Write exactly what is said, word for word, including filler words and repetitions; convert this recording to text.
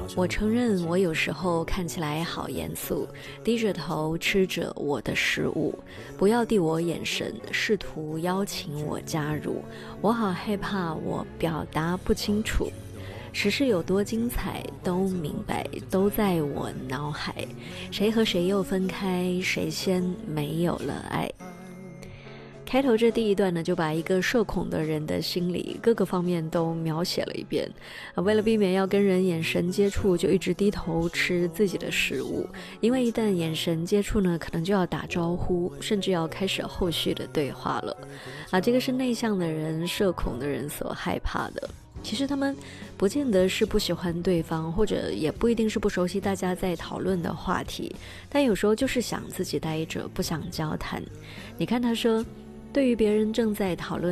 我承认我有时候看起来好严肃，低着头吃着我的食物，不要递我眼神，试图邀请我加入，我好害怕我表达不清楚。时事有多精彩都明白，都在我脑海，谁和谁又分开，谁先没有了爱。开头这第一段呢，就把一个社恐的人的心理各个方面都描写了一遍。为了避免要跟人眼神接触，就一直低头吃自己的食物，因为一旦眼神接触呢，可能就要打招呼，甚至要开始后续的对话了。啊，这个是内向的人、社恐的人所害怕的。其实他们不见得是不喜欢对方，或者也不一定是不熟悉大家在讨论的话题，但有时候就是想自己待着，不想交谈。你看他说，对于别人正在讨论